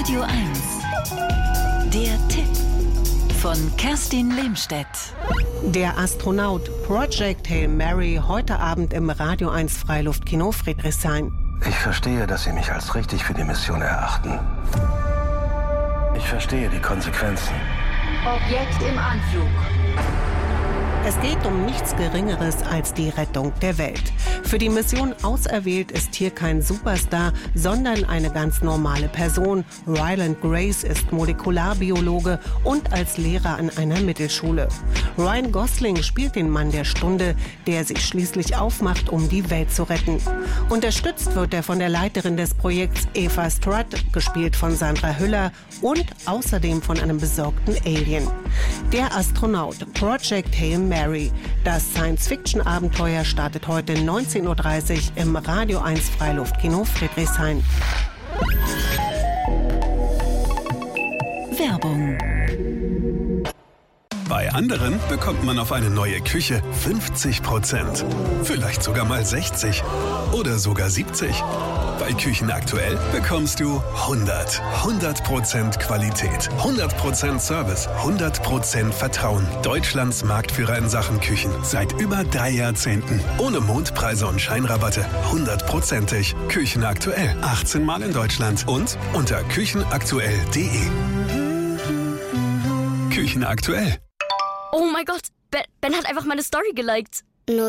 Radio 1. Der Tipp von Kerstin Lehmstedt. Der Astronaut Project Hail Mary heute Abend im Radio 1 Freiluftkino Friedrichshain. Ich verstehe, dass Sie mich als richtig für die Mission erachten. Ich verstehe die Konsequenzen. Objekt im Anflug. Es geht um nichts Geringeres als die Rettung der Welt. Für die Mission auserwählt ist hier kein Superstar, sondern eine ganz normale Person. Ryland Grace ist Molekularbiologe und als Lehrer an einer Mittelschule. Ryan Gosling spielt den Mann der Stunde, der sich schließlich aufmacht, um die Welt zu retten. Unterstützt wird er von der Leiterin des Projekts Eva Strutt, gespielt von Sandra Hüller, und außerdem von einem besorgten Alien. Der Astronaut Project Hail Mary. Das Science-Fiction-Abenteuer startet heute 19:30 Uhr im Radio 1 Freiluftkino Friedrichshain. Werbung. Bei anderen bekommt man auf eine neue Küche 50%. Vielleicht sogar mal 60% oder sogar 70%. Bei Küchen aktuell bekommst du 100% Qualität, 100% Service, 100% Vertrauen. Deutschlands Marktführer in Sachen Küchen seit über 3 Jahrzehnten. Ohne Mondpreise und Scheinrabatte. 100%ig. Küchen aktuell. 18 Mal in Deutschland und unter küchenaktuell.de. Küchen aktuell. Oh mein Gott, Ben hat einfach meine Story geliked.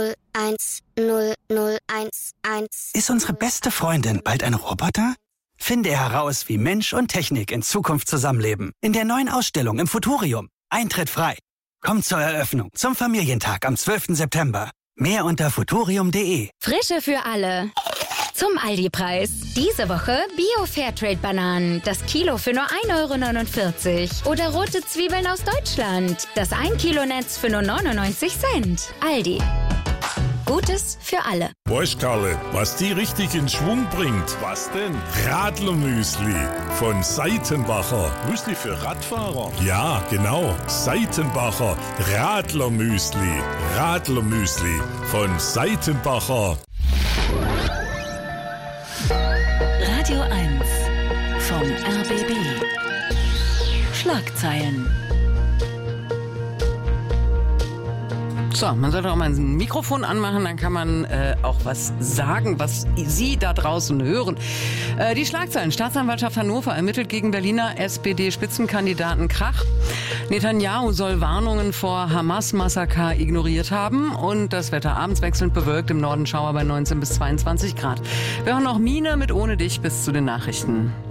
0100111. Ist unsere beste Freundin bald ein Roboter? Finde heraus, wie Mensch und Technik in Zukunft zusammenleben. In der neuen Ausstellung im Futurium. Eintritt frei. Kommt zur Eröffnung zum Familientag am 12. September. Mehr unter futurium.de. Frische für alle. Zum Aldi-Preis. Diese Woche Bio-Fairtrade-Bananen. Das Kilo für nur 1,49 €. Oder rote Zwiebeln aus Deutschland. Das 1-Kilo-Netz für nur 99 Cent. Aldi. Gutes für alle. Weißt, Karle, was die richtig in Schwung bringt? Was denn? Radlermüsli von Seitenbacher. Müsli für Radfahrer? Ja, genau. Seitenbacher Radlermüsli. Radlermüsli von Seitenbacher. Radio 1 vom RBB. Schlagzeilen. So, man sollte auch mal ein Mikrofon anmachen, dann kann man auch was sagen, was Sie da draußen hören. Die Schlagzeilen. Staatsanwaltschaft Hannover ermittelt gegen Berliner SPD-Spitzenkandidaten Krach. Netanyahu soll Warnungen vor Hamas-Massaker ignoriert haben. Und das Wetter abends wechselnd bewölkt, im Norden Schauer bei 19 bis 22 Grad. Wir hören noch Mine mit Ohne dich bis zu den Nachrichten.